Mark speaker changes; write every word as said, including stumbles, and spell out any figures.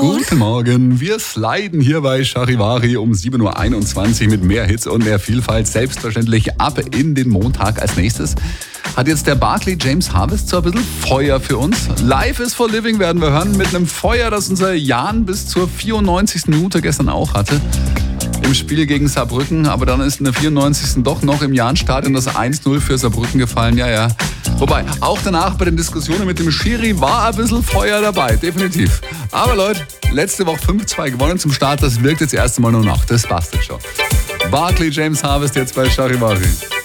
Speaker 1: Guten Morgen. Wir sliden hier bei Charivari um sieben Uhr einundzwanzig mit mehr Hits und mehr Vielfalt. Selbstverständlich ab in den Montag. Als nächstes hat jetzt der Barclay James Harvest so ein bisschen Feuer für uns. Life is for Living werden wir hören mit einem Feuer, das unser Jan bis zur vierundneunzigsten Minute gestern auch hatte. Im Spiel gegen Saarbrücken, aber dann ist in der vierundneunzigsten doch noch im Jahn-Stadion das eins null für Saarbrücken gefallen, ja, ja. Wobei, auch danach bei den Diskussionen mit dem Schiri war ein bisschen Feuer dabei, definitiv. Aber Leute, letzte Woche fünf zwei gewonnen zum Start, das wirkt jetzt erst einmal nur noch, das passt jetzt schon. Barclay James Harvest jetzt bei Charivari.